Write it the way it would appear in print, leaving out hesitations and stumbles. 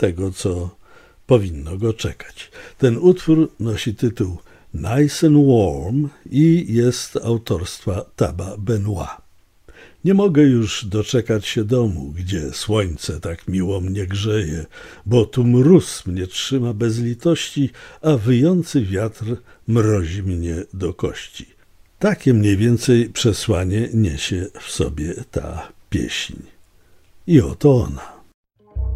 tego, co powinno go czekać. Ten utwór nosi tytuł Nice and Warm i jest autorstwa Taba Benoit. Nie mogę już doczekać się domu, gdzie słońce tak miło mnie grzeje, bo tu mróz mnie trzyma bez litości, a wyjący wiatr mrozi mnie do kości. Takie mniej więcej przesłanie niesie w sobie ta pieśń. I oto ona.